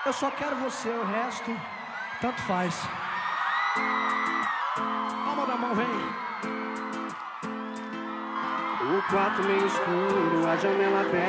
Eu só quero você, o resto, tanto faz. Palma da mão, vem. O quarto meio escuro, a janela aberta.